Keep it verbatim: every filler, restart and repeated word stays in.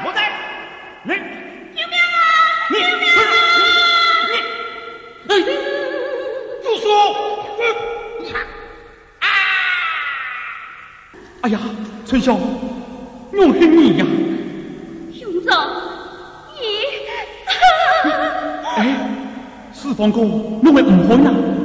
莫在，你救命啊！ 你救命啊！ 你你，住手！啊！哎呀，春香，我恨你呀！ 兄长，你， 哎，四方哥，我会唔好呀？